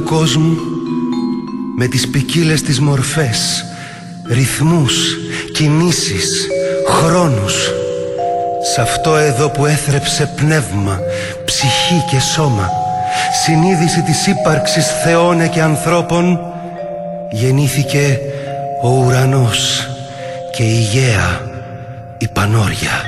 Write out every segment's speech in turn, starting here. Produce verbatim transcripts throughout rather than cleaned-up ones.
κόσμου με τις ποικίλες της μορφές, ρυθμούς, κινήσεις, χρόνους. Σ' αυτό εδώ που έθρεψε πνεύμα, ψυχή και σώμα, συνείδηση της ύπαρξης θεών και ανθρώπων, γεννήθηκε ο ουρανός και η γαία, η Πανόρια.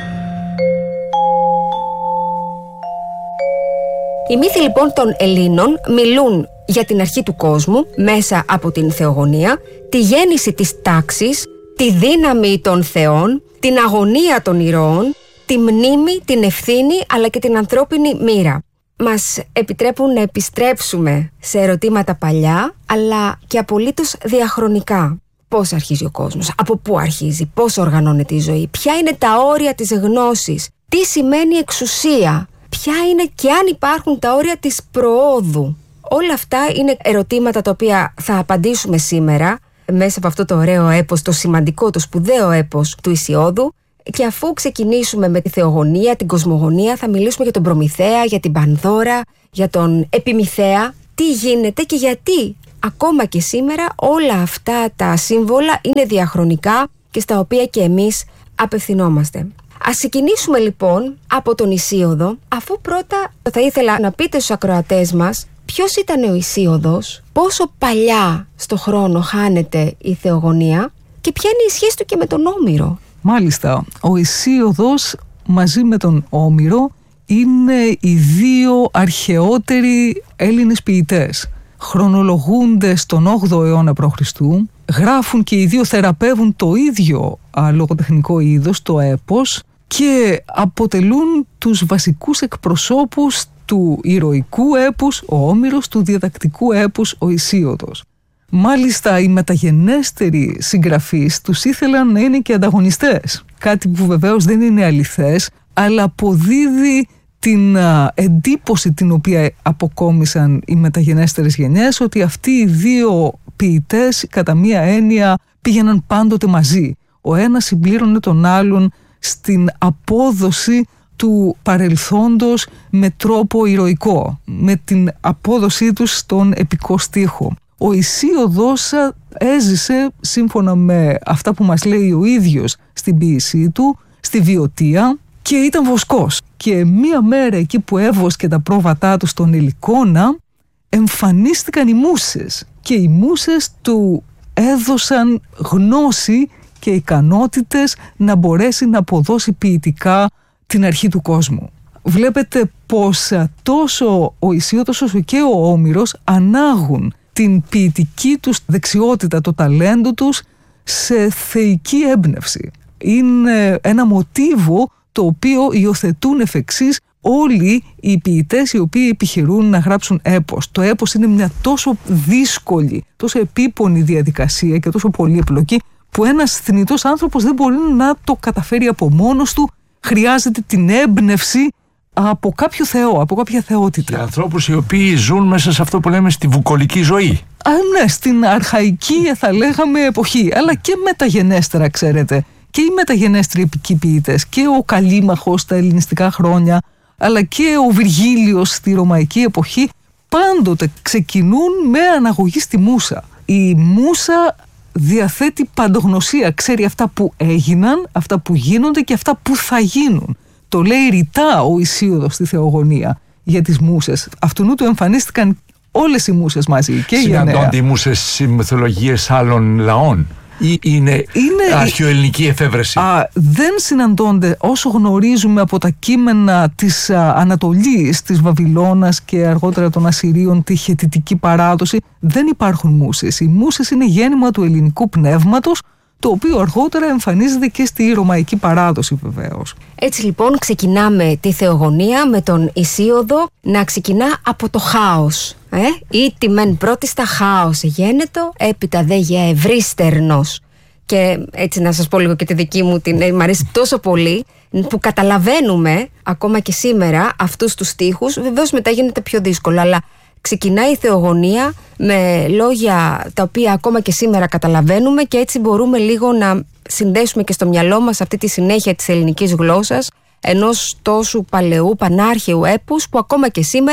Οι μύθοι λοιπόν των Ελλήνων μιλούν για την αρχή του κόσμου μέσα από την θεογονία, τη γέννηση της τάξης, τη δύναμη των θεών, την αγωνία των ηρώων, τη μνήμη, την ευθύνη αλλά και την ανθρώπινη μοίρα. Μας επιτρέπουν να επιστρέψουμε σε ερωτήματα παλιά αλλά και απολύτως διαχρονικά. Πώς αρχίζει ο κόσμος, από πού αρχίζει, πώς οργανώνεται η ζωή, ποια είναι τα όρια της γνώσης, τι σημαίνει εξουσία, ποια είναι και αν υπάρχουν τα όρια της προόδου. Όλα αυτά είναι ερωτήματα τα οποία θα απαντήσουμε σήμερα μέσα από αυτό το ωραίο έπος, το σημαντικό, το σπουδαίο έπος του Ησιώδου. Και αφού ξεκινήσουμε με τη θεογονία, την κοσμογονία, θα μιλήσουμε για τον Προμηθέα, για την Πανδώρα, για τον Επιμηθέα. Τι γίνεται και γιατί ακόμα και σήμερα όλα αυτά τα σύμβολα είναι διαχρονικά και στα οποία και εμείς απευθυνόμαστε. Ας ξεκινήσουμε λοιπόν από τον Ησίωδο, αφού πρώτα θα ήθελα να πείτε στους ακροατές μας ποιος ήταν ο Ησίωδος, πόσο παλιά στο χρόνο χάνεται η θεογονία και ποια είναι η σχέση του και με τον Όμηρο. Μάλιστα, ο Ησίωδος μαζί με τον Όμηρο είναι οι δύο αρχαιότεροι Έλληνες ποιητές. Χρονολογούνται στον όγδοο αιώνα π.Χ., γράφουν και οι δύο, θεραπεύουν το ίδιο α, λογοτεχνικό είδος, το έπος, και αποτελούν τους βασικούς εκπροσώπους του ηρωικού έπους, ο Όμηρος, του διαδακτικού έπους, ο Ησίωδος. Μάλιστα, οι μεταγενέστεροι συγγραφείς τους ήθελαν να είναι και ανταγωνιστές. Κάτι που βεβαίως δεν είναι αληθές, αλλά αποδίδει την α, εντύπωση την οποία αποκόμισαν οι μεταγενέστερες γενιές, ότι αυτοί οι δύο ποιητές κατά μία έννοια πήγαιναν πάντοτε μαζί. Ο ένας συμπλήρωνε τον άλλον στην απόδοση του παρελθόντος με τρόπο ηρωικό, με την απόδοσή τους στον επικό στίχο. Ο Ησίωδος έζησε, σύμφωνα με αυτά που μας λέει ο ίδιος στην ποίησή του, στη Βιωτία και ήταν βοσκός. Και μία μέρα εκεί που έβοσκε τα πρόβατά του στον Ελικόνα, εμφανίστηκαν οι μούσες και οι μούσες του έδωσαν γνώση και ικανότητες να μπορέσει να αποδώσει ποιητικά την αρχή του κόσμου. Βλέπετε πως τόσο ο Ησίωδος όσο και ο Όμηρος ανάγουν την ποιητική τους δεξιότητα, το ταλέντο τους σε θεϊκή έμπνευση. Είναι ένα μοτίβο το οποίο υιοθετούν εφ' εξής όλοι οι ποιητές οι οποίοι επιχειρούν να γράψουν έπος. Το έπος είναι μια τόσο δύσκολη, τόσο επίπονη διαδικασία και τόσο πολύπλοκη που ένας θνητός άνθρωπος δεν μπορεί να το καταφέρει από μόνος του. Χρειάζεται την έμπνευση από κάποιο θεό, από κάποια θεότητα. Και ανθρώπους οι οποίοι ζουν μέσα σε αυτό που λέμε στη βουκολική ζωή. Α, ναι, στην αρχαϊκή θα λέγαμε εποχή, αλλά και μεταγενέστερα, ξέρετε. Και οι μεταγενέστεροι επικοί ποιητές, και ο Καλίμαχος στα ελληνιστικά χρόνια, αλλά και ο Βυργίλιος στη ρωμαϊκή εποχή, πάντοτε ξεκινούν με αναγωγή στη μούσα. Η μούσα διαθέτει παντογνωσία, ξέρει αυτά που έγιναν, αυτά που γίνονται και αυτά που θα γίνουν. Το λέει ρητά ο Ησίωδος στη Θεογονία για τις μούσες. Αυτού του εμφανίστηκαν όλες οι μούσες μαζί. Και συναντώνται οι μούσες στις μυθολογίες άλλων λαών ή είναι, είναι αρχαιοελληνική εφεύρεση? Α, δεν συναντώνται. Όσο γνωρίζουμε από τα κείμενα της α, Ανατολής, της Βαβυλώνας και αργότερα των Ασσυρίων, τη χετιτική παράδοση, δεν υπάρχουν μούσες. Οι μούσες είναι γέννημα του ελληνικού πνεύματος, το οποίο αργότερα εμφανίζεται και στη ρωμαϊκή παράδοση βεβαίως. Έτσι λοιπόν ξεκινάμε τη Θεογονία με τον Ησίωδο να ξεκινά από το χάος. Ε? Ήτι μεν πρώτιστα χάος γένετο, έπειτα δε για ευρύστερνος. Και έτσι να σας πω λίγο και τη δική μου, την, μ' αρέσει τόσο πολύ, που καταλαβαίνουμε ακόμα και σήμερα αυτούς τους στίχους. Βεβαίως μετά γίνεται πιο δύσκολο, αλλά ξεκινάει η Θεογονία με λόγια τα οποία ακόμα και σήμερα καταλαβαίνουμε και έτσι μπορούμε λίγο να συνδέσουμε και στο μυαλό μας αυτή τη συνέχεια της ελληνικής γλώσσας, ενός τόσου παλαιού πανάρχαιου έπους που ακόμα και σήμερα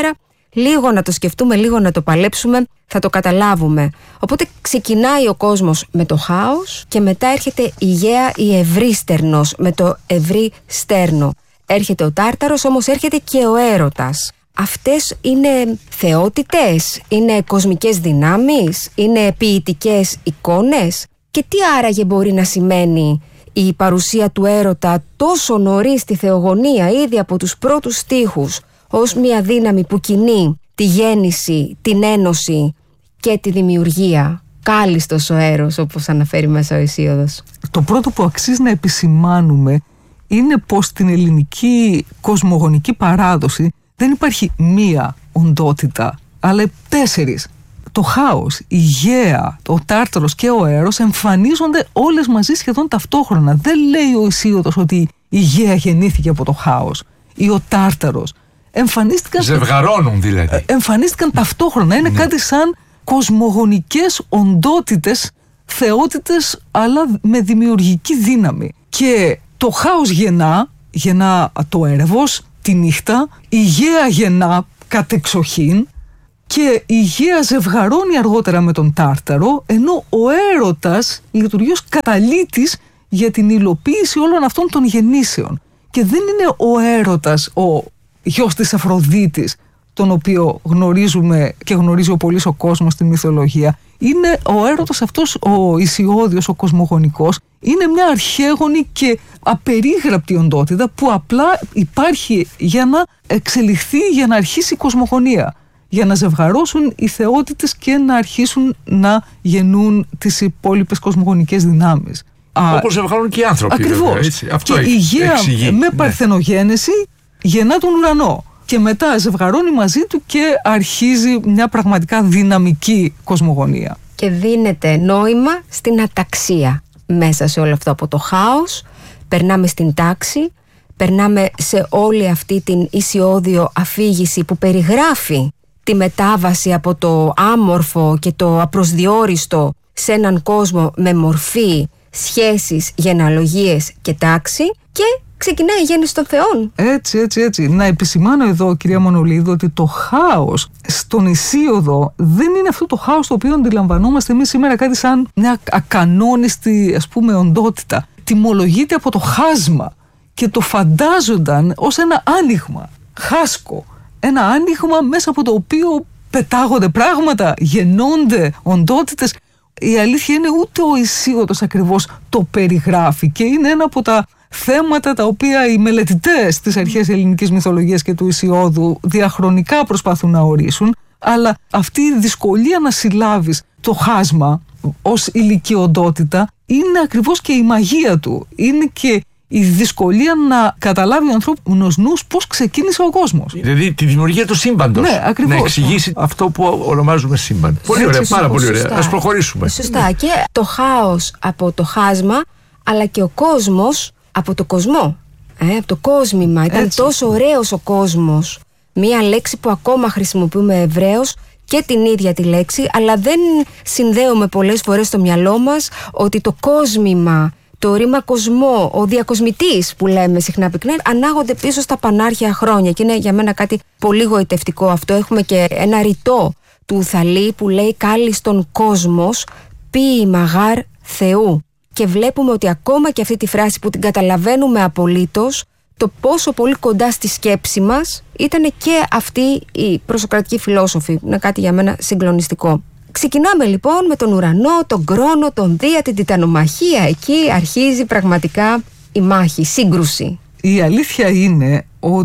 λίγο να το σκεφτούμε, λίγο να το παλέψουμε, θα το καταλάβουμε. Οπότε ξεκινάει ο κόσμος με το χάος και μετά έρχεται η γαία η ευρύστερνος με το ευρύ στέρνο. Έρχεται ο Τάρταρος, όμως έρχεται και ο έρωτας. Αυτές είναι θεότητες, είναι κοσμικές δυνάμεις, είναι ποιητικές εικόνες. Και τι άραγε μπορεί να σημαίνει η παρουσία του έρωτα τόσο νωρίς στη θεογονία, ήδη από τους πρώτους στίχους, ως μια δύναμη που κινεί τη γέννηση, την ένωση και τη δημιουργία. Κάλιστος ο έρος, όπως αναφέρει μέσα ο Ησίωδος. Το πρώτο που αξίζει να επισημάνουμε είναι πως στην ελληνική κοσμογονική παράδοση δεν υπάρχει μία οντότητα, αλλά τέσσερις. Το χάος, η γαία, ο Τάρταρος και ο έρος εμφανίζονται όλες μαζί σχεδόν ταυτόχρονα. Δεν λέει ο Ησίωδος ότι η γαία γεννήθηκε από το χάος ή ο Τάρταρος. Εμφανίστηκαν, ζευγαρώνουν δηλαδή. Εμφανίστηκαν ταυτόχρονα. Είναι ναι. κάτι σαν κοσμογονικές οντότητες, θεότητες, αλλά με δημιουργική δύναμη. Και το χάος γεννά, γεννά το έρευος, τη νύχτα, η γαία γεννά κατεξοχήν και η γαία ζευγαρώνει αργότερα με τον Τάρταρο, ενώ ο έρωτας λειτουργεί ως καταλύτης για την υλοποίηση όλων αυτών των γεννήσεων. Και δεν είναι ο έρωτας ο γιος της Αφροδίτης, τον οποίο γνωρίζουμε και γνωρίζει ο πολύς ο κόσμος στη μυθολογία. Είναι ο έρωτας αυτός ο Ησιώδιος, ο κοσμογονικός. Είναι μια αρχαίγονη και απερίγραπτη οντότητα που απλά υπάρχει για να εξελιχθεί, για να αρχίσει η κοσμογονία. Για να ζευγαρώσουν οι θεότητες και να αρχίσουν να γεννούν τις υπόλοιπες κοσμογονικές δυνάμεις. Όπως ζευγαρώνουν και οι άνθρωποι. Ακριβώς. Βέβαια, έτσι. Αυτό και η γαία εξηγεί, με ναι. παρθενογένεση γεννά τον ουρανό. Και μετά ζευγαρώνει μαζί του και αρχίζει μια πραγματικά δυναμική κοσμογονία. Και δίνεται νόημα στην αταξία μέσα σε όλο αυτό. Από το χάος περνάμε στην τάξη, περνάμε σε όλη αυτή την Ησιώδιο αφήγηση που περιγράφει τη μετάβαση από το άμορφο και το απροσδιόριστο σε έναν κόσμο με μορφή, σχέσεις, γενεαλογίες και τάξη, και ξεκινάει η γέννηση των θεών. Έτσι, έτσι, έτσι. Να επισημάνω εδώ, κυρία Μονολίδου, ότι το χάος στον Ησίωδο δεν είναι αυτό το χάος το οποίο αντιλαμβανόμαστε εμείς σήμερα κάτι σαν μια ακανόνιστη, ας πούμε, οντότητα. Τιμολογείται από το χάσμα και το φαντάζονταν ως ένα άνοιγμα, χάσκο. Ένα άνοιγμα μέσα από το οποίο πετάγονται πράγματα, γεννώνται οντότητες. Η αλήθεια είναι ούτε ο Ησίωδος ακριβώς το περιγράφει και είναι ένα από τα θέματα τα οποία οι μελετητές της αρχαίας ελληνικής μυθολογίας και του Ησιώδου διαχρονικά προσπαθούν να ορίσουν, αλλά αυτή η δυσκολία να συλλάβεις το χάσμα ως ηλικιοντότητα είναι ακριβώς και η μαγεία του. Είναι και η δυσκολία να καταλάβει ο ανθρώπινος νους πώς ξεκίνησε ο κόσμος. Δηλαδή τη δημιουργία του σύμπαντος. Ναι, ακριβώς. Να εξηγήσει αυτό που ονομάζουμε σύμπαν. Πολύ ωραία, πάρα πολύ ωραία. Ας προχωρήσουμε. Σωστά. Και το χάος από το χάσμα, αλλά και ο κόσμος από το κοσμό. Ε, από το κόσμημα. Ήταν έτσι. Τόσο ωραίος ο κόσμος. Μία λέξη που ακόμα χρησιμοποιούμε ευρέως και την ίδια τη λέξη, αλλά δεν συνδέουμε πολλές φορές στο μυαλό μας ότι το κόσμημα, το ρήμα κοσμό, ο διακοσμητής που λέμε συχνά πυκνά, ανάγονται πίσω στα πανάρχια χρόνια και είναι για μένα κάτι πολύ γοητευτικό αυτό. Έχουμε και ένα ρητό του Θαλή που λέει «Κάλιστον κόσμος, ποιη μαγάρ Θεού». Και βλέπουμε ότι ακόμα και αυτή τη φράση που την καταλαβαίνουμε απολύτως, το πόσο πολύ κοντά στη σκέψη μας ήταν και αυτοί οι προσοκρατικοί φιλόσοφοι. Είναι κάτι για μένα συγκλονιστικό. Ξεκινάμε λοιπόν με τον ουρανό, τον Κρόνο, τον Δία, την τιτανομαχία. Εκεί αρχίζει πραγματικά η μάχη, η σύγκρουση. Η αλήθεια είναι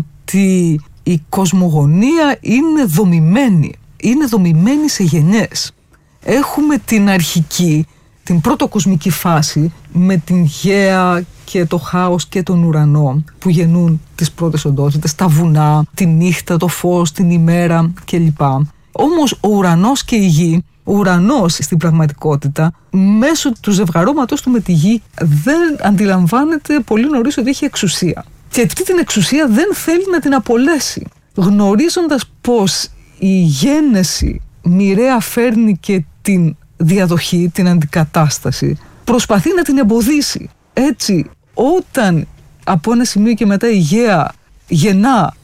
ότι η κοσμογονία είναι δομημένη. Είναι δομημένη σε γενιές. Έχουμε την αρχική, την πρωτοκοσμική φάση με την γαία και το χάος και τον ουρανό που γεννούν τις πρώτες οντότητες, τα βουνά, τη νύχτα, το φως, την ημέρα κλπ. Όμως ο ουρανός και η γη, ο ουρανός στην πραγματικότητα μέσω του ζευγαρώματος του με τη γη δεν αντιλαμβάνεται πολύ νωρίς ότι έχει εξουσία. Και αυτή την εξουσία δεν θέλει να την απολέσει. Γνωρίζοντας πως η γέννηση μοιραία φέρνει και την διαδοχή, την αντικατάσταση, προσπαθεί να την εμποδίσει. Έτσι, όταν από ένα σημείο και μετά η γαία γεννά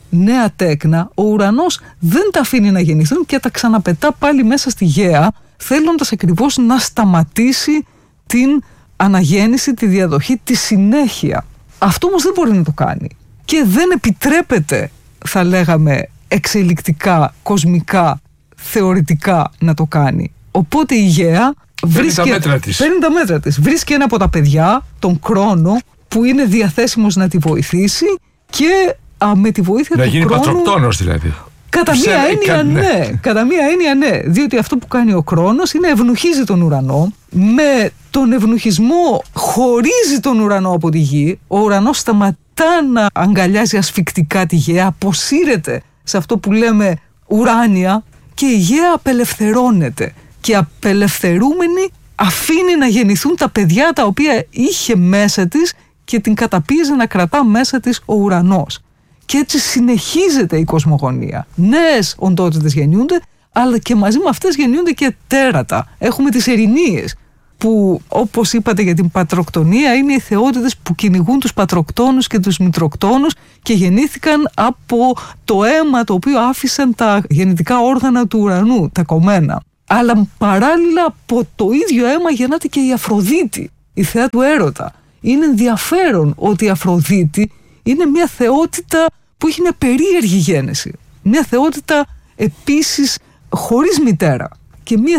νέα τέκνα, ο ουρανός δεν τα αφήνει να γεννηθούν και τα ξαναπετά πάλι μέσα στη γαία, θέλοντας ακριβώς να σταματήσει την αναγέννηση, τη διαδοχή, τη συνέχεια. Αυτό όμως δεν μπορεί να το κάνει και δεν επιτρέπεται, θα λέγαμε, εξελικτικά, κοσμικά, θεωρητικά να το κάνει. Οπότε η γαία παίρνει τα μέτρα της. Παίρνει τα μέτρα της. Βρίσκει ένα από τα παιδιά, τον Κρόνο, που είναι διαθέσιμος να τη βοηθήσει και α, με τη βοήθεια να του γίνει Κρόνου... πατροκτόνος δηλαδή. Κατά μία έννοια ναι. ναι. Κατά μία έννοια ναι. Διότι αυτό που κάνει ο Κρόνος είναι ευνουχίζει τον ουρανό. Με τον ευνουχισμό χωρίζει τον ουρανό από τη γη. Ο ουρανός σταματά να αγκαλιάζει ασφικτικά τη γαία, αποσύρεται σε αυτό που λέμε ουράνια και η γαία απελευθερώνεται. Και απελευθερούμενη αφήνει να γεννηθούν τα παιδιά τα οποία είχε μέσα της και την καταπίεζε να κρατά μέσα της ο ουρανός. Και έτσι συνεχίζεται η κοσμογονία. Νέες οντότητες γεννιούνται, αλλά και μαζί με αυτές γεννιούνται και τέρατα. Έχουμε τις ερηνίες, που όπως είπατε για την πατροκτονία είναι οι θεότητες που κυνηγούν τους πατροκτόνους και τους μητροκτόνους και γεννήθηκαν από το αίμα το οποίο άφησαν τα γεννητικά όργανα του ουρανού, τα κομμένα. Αλλά παράλληλα από το ίδιο αίμα γεννάται και η Αφροδίτη, η θεά του έρωτα. Είναι ενδιαφέρον ότι η Αφροδίτη είναι μια θεότητα που έχει μια περίεργη γέννηση. Μια θεότητα επίσης χωρίς μητέρα. Και μια